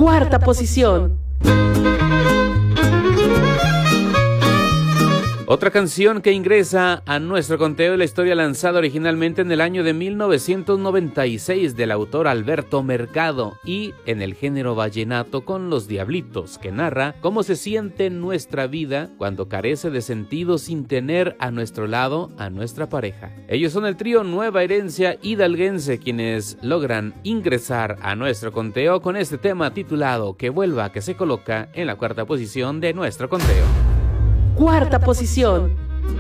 Cuarta posición. Otra canción que ingresa a nuestro conteo de la historia, lanzada originalmente en el año de 1996 del autor Alberto Mercado y en el género vallenato, con Los Diablitos, que narra cómo se siente nuestra vida cuando carece de sentido sin tener a nuestro lado a nuestra pareja. Ellos son el trío Nueva Herencia hidalguense, quienes logran ingresar a nuestro conteo con este tema titulado Que Vuelva, que se coloca en la cuarta posición de nuestro conteo. Cuarta posición.